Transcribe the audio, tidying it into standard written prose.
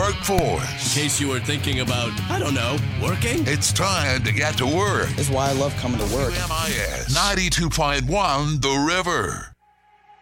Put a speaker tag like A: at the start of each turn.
A: workforce.
B: In case you were thinking about, I don't know, working.
A: It's time to get to work.
C: That's why I love coming to work.
A: WMIS 92.1 The River.